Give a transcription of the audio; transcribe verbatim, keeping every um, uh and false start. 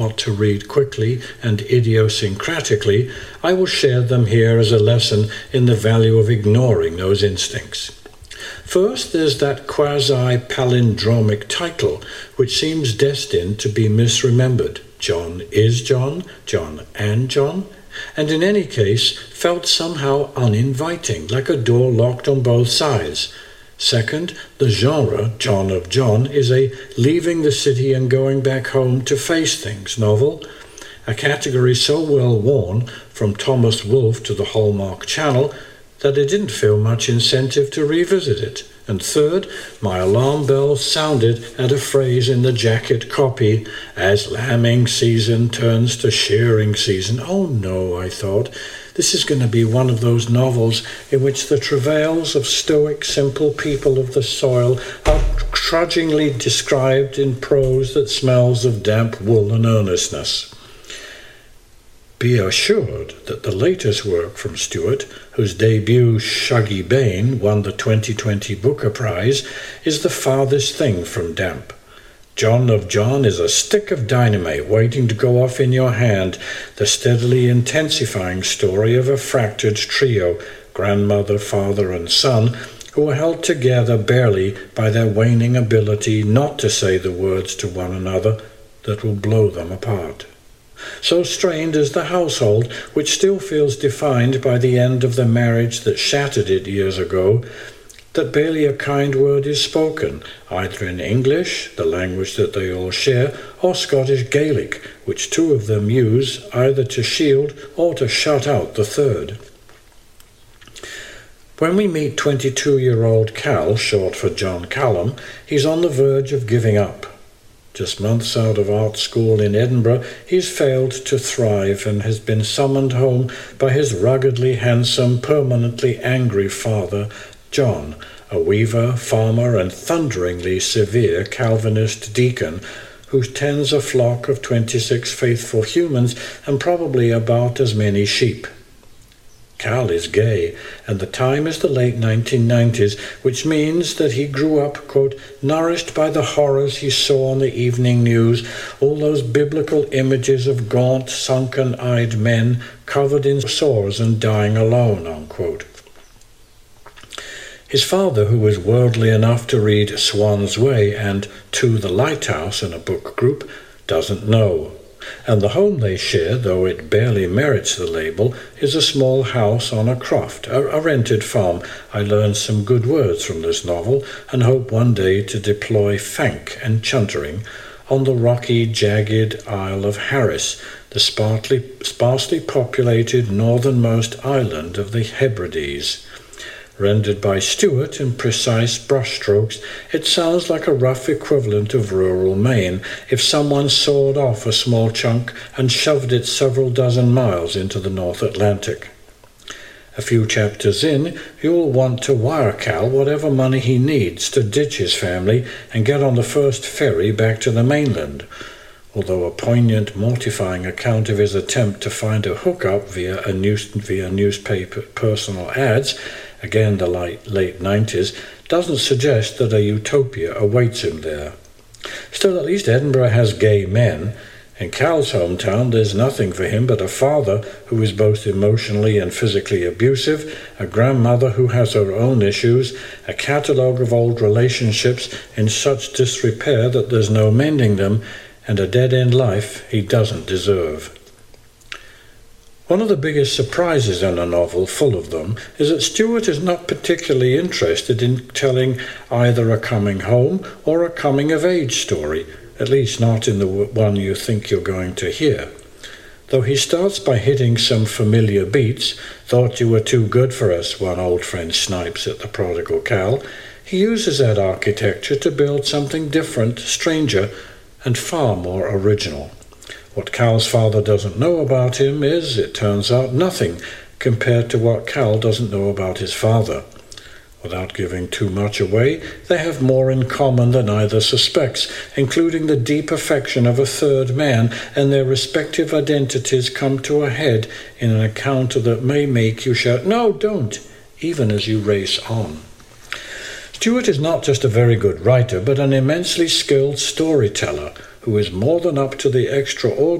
not to read quickly and idiosyncratically, I will share them here as a lesson in the value of ignoring those instincts. First, there's that quasi-palindromic title, which seems destined to be misremembered. John is John, John and John, and in any case felt somehow uninviting, like a door locked on both sides. Second, the genre, John of John, is a leaving the city and going back home to face things novel, a category so well worn from Thomas Wolfe to the Hallmark Channel that I didn't feel much incentive to revisit it. And third, my alarm bell sounded at a phrase in the jacket copy, as lambing season turns to shearing season. Oh no, I thought, this is going to be one of those novels in which the travails of stoic, simple people of the soil are trudgingly described in prose that smells of damp wool and earnestness. Be assured that the latest work from Stewart, whose debut Shuggie Bain won the twenty twenty Booker Prize, is the farthest thing from damp. John of John is a stick of dynamite waiting to go off in your hand, the steadily intensifying story of a fractured trio, grandmother, father, and son, who are held together barely by their waning ability not to say the words to one another that will blow them apart. So strained is the household, which still feels defined by the end of the marriage that shattered it years ago, that barely a kind word is spoken, either in English, the language that they all share, or Scottish Gaelic, which two of them use either to shield or to shut out the third. When we meet twenty-two-year-old Cal, short for John Callum, he's on the verge of giving up. Just months out of art school in Edinburgh, he's failed to thrive and has been summoned home by his ruggedly handsome, permanently angry father, John, a weaver, farmer, and thunderingly severe Calvinist deacon who tends a flock of twenty-six faithful humans and probably about as many sheep. Cal is gay, and the time is the late nineteen nineties, which means that he grew up, quote, nourished by the horrors he saw on the evening news, all those biblical images of gaunt, sunken-eyed men covered in sores and dying alone, unquote. His father, who was worldly enough to read Swan's Way and To the Lighthouse in a book group, doesn't know. And the home they share, though it barely merits the label, is a small house on a croft, a, a rented farm. I learned some good words from this novel and hope one day to deploy fank and chuntering on the rocky, jagged Isle of Harris, the sparsely, sparsely populated northernmost island of the Hebrides. Rendered by Stewart in precise brushstrokes, it sounds like a rough equivalent of rural Maine if someone sawed off a small chunk and shoved it several dozen miles into the North Atlantic. A few chapters in, you'll want to wire Cal whatever money he needs to ditch his family and get on the first ferry back to the mainland, although a poignant, mortifying account of his attempt to find a hookup via, a news, via newspaper personal ads, again the late, late nineties, doesn't suggest that a utopia awaits him there. Still, at least Edinburgh has gay men. In Cal's hometown, there's nothing for him but a father who is both emotionally and physically abusive, a grandmother who has her own issues, a catalogue of old relationships in such disrepair that there's no mending them, and a dead-end life he doesn't deserve. One of the biggest surprises in a novel full of them is that Stewart is not particularly interested in telling either a coming home or a coming-of-age story, at least not in the one you think you're going to hear. Though he starts by hitting some familiar beats, "Thought you were too good for us," one old friend snipes at the prodigal Cal, he uses that architecture to build something different, stranger, and far more original. What Cal's father doesn't know about him is, it turns out, nothing compared to what Cal doesn't know about his father. Without giving too much away, they have more in common than either suspects, including the deep affection of a third man, and their respective identities come to a head in an encounter that may make you shout, "No, don't," even as you race on. Stewart is not just a very good writer, but an immensely skilled storyteller, who is more than up to the extraordinary